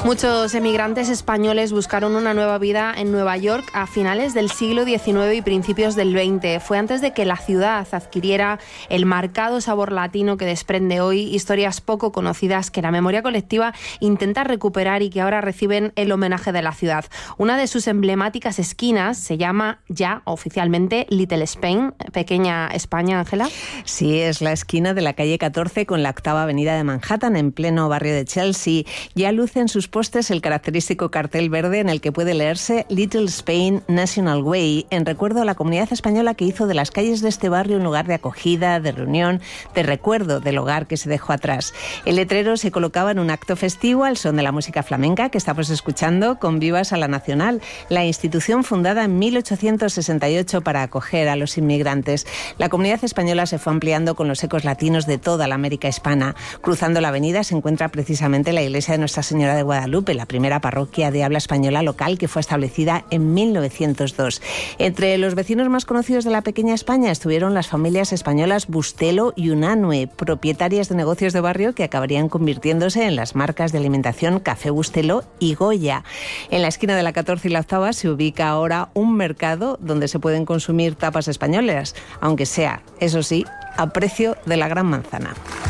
Muchos emigrantes españoles buscaron una nueva vida en Nueva York a finales del siglo XIX y principios del XX. Fue antes de que la ciudad adquiriera el marcado sabor latino que desprende hoy, historias poco conocidas que la memoria colectiva intenta recuperar y que ahora reciben el homenaje de la ciudad. Una de sus emblemáticas esquinas se llama ya oficialmente Little Spain, Pequeña España, Ángela. Sí, es la esquina de la calle 14 con la 8ª avenida de Manhattan, en pleno barrio de Chelsea. Ya luce en sus postes el característico cartel verde en el que puede leerse Little Spain National Way, en recuerdo a la comunidad española que hizo de las calles de este barrio un lugar de acogida, de reunión, de recuerdo del hogar que se dejó atrás. El letrero se colocaba en un acto festivo al son de la música flamenca que estamos escuchando con Vivas a la Nacional, la institución fundada en 1868 para acoger a los inmigrantes. La comunidad española se fue ampliando con los ecos latinos de toda la América hispana. Cruzando la avenida se encuentra precisamente la iglesia de Nuestra Señora de Guadalupe, la primera parroquia de habla española local que fue establecida en 1902. Entre los vecinos más conocidos de la pequeña España estuvieron las familias españolas Bustelo y Unanue, propietarias de negocios de barrio que acabarían convirtiéndose en las marcas de alimentación Café Bustelo y Goya. En la esquina de la 14 y la 8ª se ubica ahora un mercado donde se pueden consumir tapas españolas, aunque sea, eso sí, a precio de la Gran Manzana.